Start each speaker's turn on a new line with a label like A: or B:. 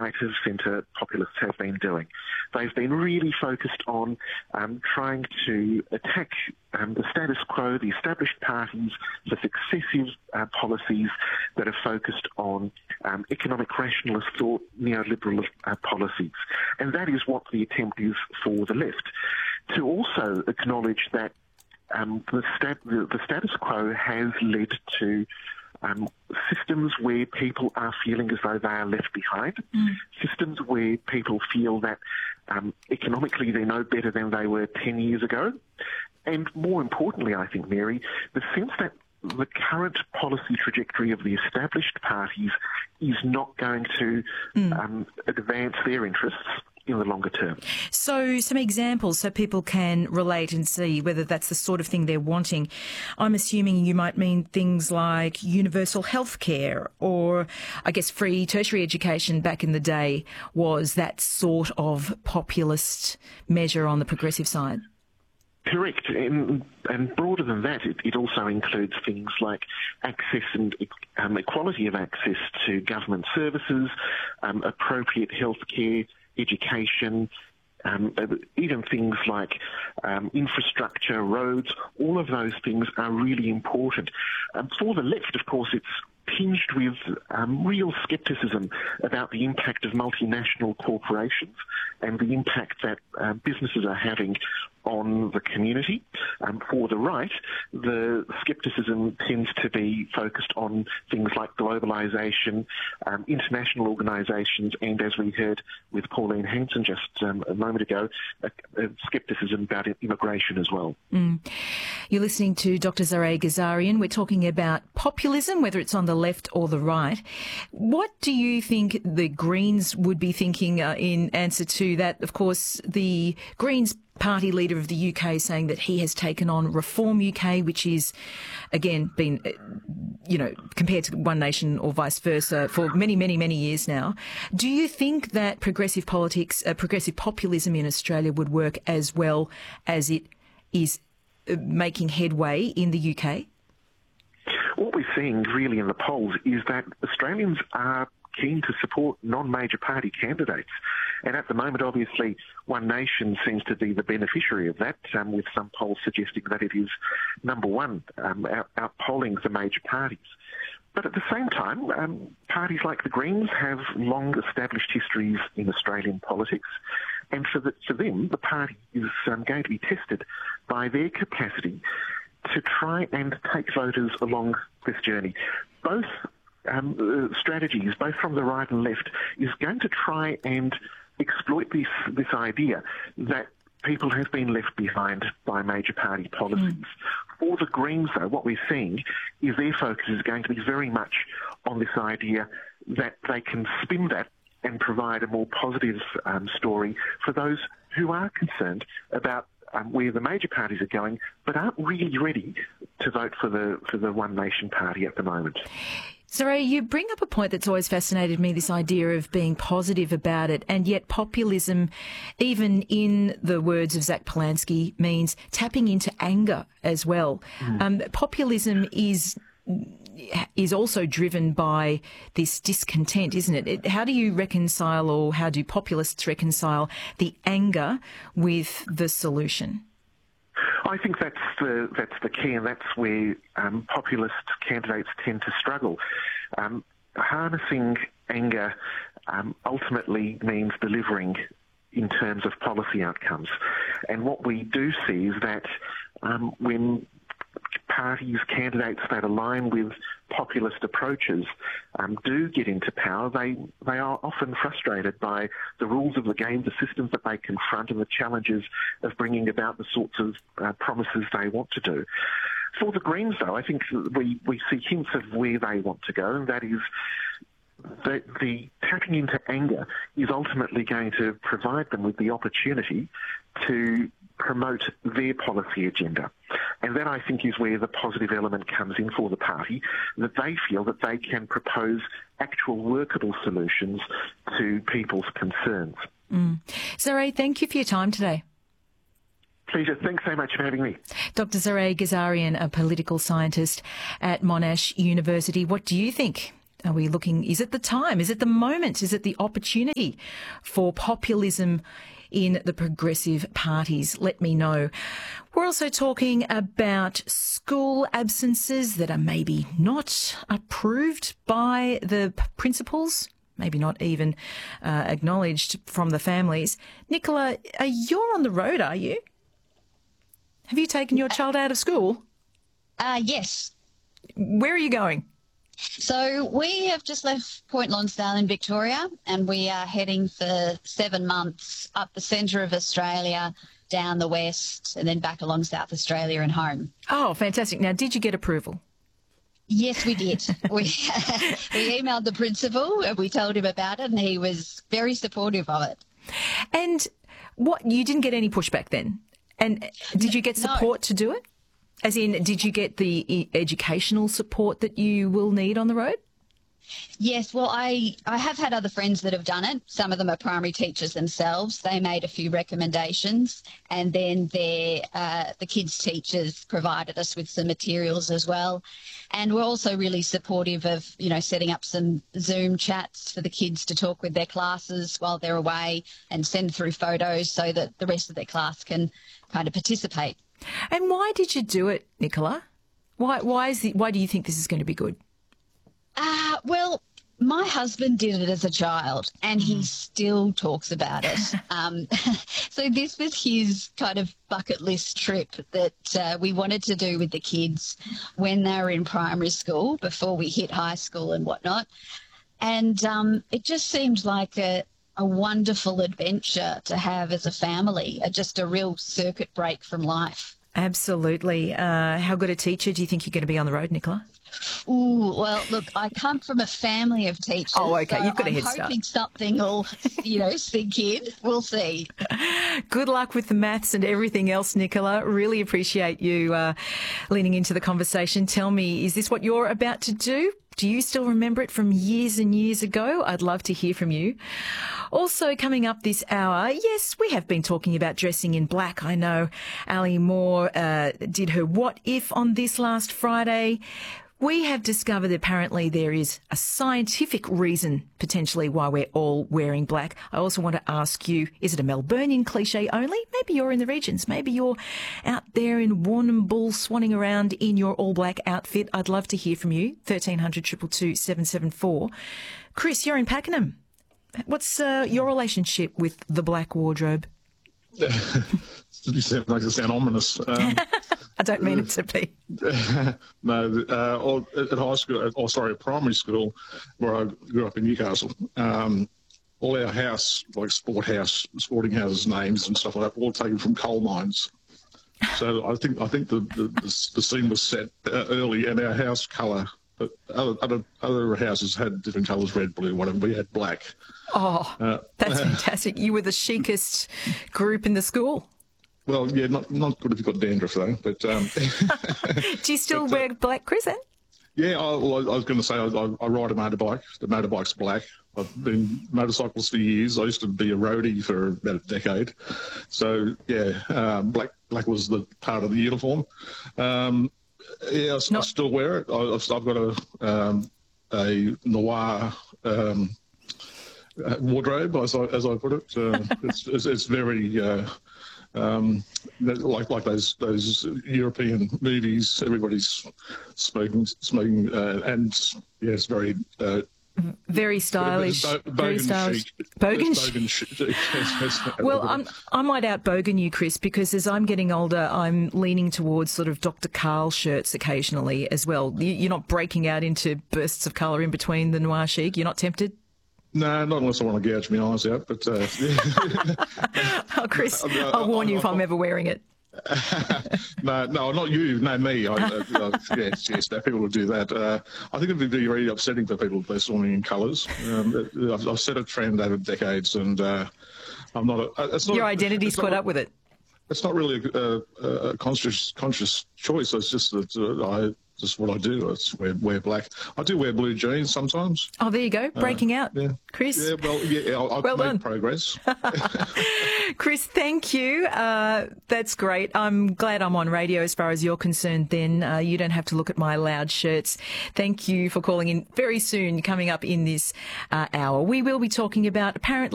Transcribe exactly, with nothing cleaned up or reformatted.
A: right-of-centre populists have been doing. They've been really focused on um, trying to attack um, the status quo, the established parties, for successive uh, policies that are focused on um, economic rationalist thought, neoliberal uh, policies. And that is what the attempt is for the left. To also acknowledge that um, the, stat- the, the status quo has led to Um, systems where people are feeling as though they are left behind, mm. systems where people feel that um, economically they're no better than they were ten years ago, and more importantly, I think, Mary, the sense that the current policy trajectory of the established parties is not going to mm. um, advance their interests in the longer term.
B: So some examples so people can relate and see whether that's the sort of thing they're wanting. I'm assuming you might mean things like universal health care, or I guess free tertiary education back in the day was that sort of populist measure on the progressive side.
A: Correct. And, and broader than that, it, it also includes things like access and um, equality of access to government services, um, appropriate health care, education, um, even things like um, infrastructure, roads, all of those things are really important. Um, for the left, of course, it's tinged with um, real scepticism about the impact of multinational corporations and the impact that uh, businesses are having on the community. Um, for the right, the scepticism tends to be focused on things like globalisation, um, international organisations, and as we heard with Pauline Hanson just um, a moment ago, a, a scepticism about immigration as well.
B: Mm. You're listening to Doctor Zareh Ghazarian. We're talking about populism, whether it's on the left or the right. What do you think the Greens would be thinking uh, in answer to that? Of course, the Greens party leader of the U K saying that he has taken on Reform U K, which is, again, been, you know, compared to One Nation or vice versa for many, many, many years now. Do you think that progressive politics, uh, progressive populism in Australia would work as well as it is making headway in the U K?
A: What we're seeing really in the polls is that Australians are keen to support non-major party candidates. And at the moment, obviously, One Nation seems to be the beneficiary of that, um, with some polls suggesting that it is number one, um, out, outpolling the major parties. But at the same time, um, parties like the Greens have long established histories in Australian politics. And for, the, for them, the party is um, going to be tested by their capacity to try and take voters along this journey. Both um, uh, strategies, both from the right and left, is going to try and exploit this, this idea that people have been left behind by major party policies. Mm. For the Greens, though, what we're seeing is their focus is going to be very much on this idea that they can spin that and provide a more positive um, story for those who are concerned about um, where the major parties are going, but aren't really ready to vote for the for the One Nation party at the moment.
B: Zareh, you bring up a point that's always fascinated me, this idea of being positive about it, and yet populism, even in the words of Zach Polanski, means tapping into anger as well. Mm. Um, populism is is also driven by this discontent, isn't it? it? How do you reconcile, or how do populists reconcile the anger with the solution?
A: I think that's the that's the key, and that's where um, populist candidates tend to struggle. Um, harnessing anger um, ultimately means delivering in terms of policy outcomes. And what we do see is that um, when parties, candidates that align with populist approaches um, do get into power, they they are often frustrated by the rules of the game, the systems that they confront, and the challenges of bringing about the sorts of uh, promises they want to do. For the Greens, though, I think we, we see hints of where they want to go, and that is that the tapping into anger is ultimately going to provide them with the opportunity to promote their policy agenda. And that, I think, is where the positive element comes in for the party, that they feel that they can propose actual workable solutions to people's concerns.
B: Mm. Zareh, thank you for your time today.
A: Pleasure. Thanks so much for having me.
B: Doctor Zareh Ghazarian, a political scientist at Monash University. What do you think Are we looking, is it the time? Is it the moment? Is it the opportunity for populism in the progressive parties? Let me know. We're also talking about school absences that are maybe not approved by the principals, maybe not even uh, acknowledged from the families. Nicola, uh, you're on the road, are you? Have you taken your child out of school?
C: Uh, yes.
B: Where are you going?
C: So we have just left Point Lonsdale in Victoria, and we are heading for seven months up the centre of Australia, down the west, and then back along South Australia and home.
B: Oh, fantastic. Now, did you get approval?
C: Yes, we did. we, we emailed the principal and we told him about it, and he was very supportive of it.
B: And what, you didn't get any pushback then? And did you get support
C: No.
B: to do it? As in, did you get the e- educational support that you will need on the road?
C: Yes, well, I, I have had other friends that have done it. Some of them are primary teachers themselves. They made a few recommendations, and then their, uh, the kids' teachers provided us with some materials as well. And we're also really supportive of, you know, setting up some Zoom chats for the kids to talk with their classes while they're away and send through photos so that the rest of their class can kind of participate.
B: And why did you do it, Nicola? Why, why, is the, why do you think this is going to be good?
C: Uh, well, my husband did it as a child, and he still talks about it. Um, so this was his kind of bucket list trip that uh, we wanted to do with the kids when they were in primary school, before we hit high school and whatnot. And um, it just seemed like a, a wonderful adventure to have as a family, uh, just a real circuit break from life.
B: Absolutely. Uh, how good a teacher do you think you're going to be on the road, Nicola?
C: Ooh, well, look, I come from a family of teachers.
B: Oh, okay.
C: So
B: You've got a
C: I'm
B: head start.
C: hoping something will, you know, sink in. We'll see.
B: Good luck with the maths and everything else, Nicola. Really appreciate you uh, leaning into the conversation. Tell me, is this what you're about to do? Do you still remember it from years and years ago? I'd love to hear from you. Also coming up this hour, yes, we have been talking about dressing in black. I know Ali Moore uh, did her What If on this last Friday. We have discovered apparently there is a scientific reason potentially why we're all wearing black. I also want to ask you, is it a Melburnian cliche only? Maybe you're in the regions. Maybe you're out there in Warrnambool swanning around in your all-black outfit. I'd love to hear from you. thirteen hundred, two two two, seven seven four. Chris, you're in Pakenham. What's uh, your relationship with the black wardrobe?
D: You sound, makes it sound ominous. Um,
B: I don't mean it to be.
D: no, uh, or at high school, or sorry, at primary school, where I grew up in Newcastle, um, all our house, like sport house, sporting houses names and stuff like that, were all taken from coal mines. So I think I think the the, the, the scene was set uh, early, and our house colour. But other, other other houses had different colours, red, blue, whatever. We had black.
B: Oh, uh, that's fantastic. You were the chicest group in the school.
D: Well, yeah, not not good if you've got dandruff, though. But um,
B: do you still
D: but,
B: wear
D: uh,
B: black, Chris, then?
D: Yeah, I, well, I was going to say I, I, I ride a motorbike. The motorbike's black. I've been motorcycles for years. I used to be a roadie for about a decade. So, yeah, um, black black was the part of the uniform. Um, yeah, I, Not- I still wear it. I, I've, I've got a, um, a noir um, wardrobe, as I, as I put it. Uh, it's, it's, it's very... Uh, Um, like like those those European movies, everybody's smoking, smoking, uh, and yes, very uh,
B: very stylish,
D: bo-
B: very stylish, bogan chic. Well, I'm, I might outbogan you, Chris, because as I'm getting older, I'm leaning towards sort of Doctor Karl shirts occasionally as well. You're not breaking out into bursts of colour in between the noir chic. You're not tempted?
D: No, not unless I want to gouge my eyes out. But uh,
B: oh, Chris, I'll warn you if I'm ever wearing it.
D: no, no, not you. No, me. I, uh, yes, yes. No, people will do that. Uh, I think it would be really upsetting for people if they're swimming in colours. Um, I've, I've set a trend over decades, and uh, I'm not. A, it's not
B: Your identity's caught up with it.
D: It's not really a, a, a conscious conscious choice. It's just that uh, I just what I do. It's wear, wear black. I do wear blue jeans sometimes.
B: Oh, there you go. Breaking uh, out.
D: Yeah.
B: Chris.
D: Yeah, well, yeah, I've
B: well
D: made
B: done.
D: progress.
B: Chris, thank you. Uh, that's great. I'm glad I'm on radio as far as you're concerned then. Uh, you don't have to look at my loud shirts. Thank you for calling in very soon, coming up in this uh, hour. We will be talking about apparently